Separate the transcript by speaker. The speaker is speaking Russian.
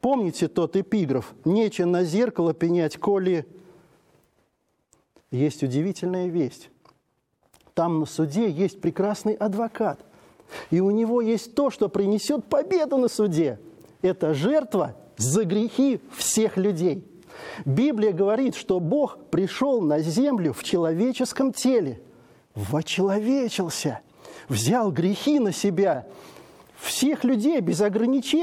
Speaker 1: Помните тот эпиграф «Нече на зеркало пенять, коли...» Есть удивительная весть. Там на суде есть прекрасный адвокат. И у него есть то, что принесет победу на суде. Это жертва за грехи всех людей. Библия говорит, что Бог пришел на землю в человеческом теле, вочеловечился, взял грехи на себя всех людей без ограничений.